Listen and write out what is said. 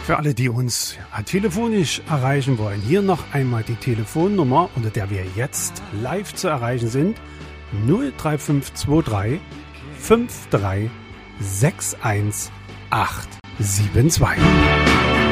Für alle, die uns telefonisch erreichen wollen, hier noch einmal die Telefonnummer, unter der wir jetzt live zu erreichen sind. 03523 53 61 872.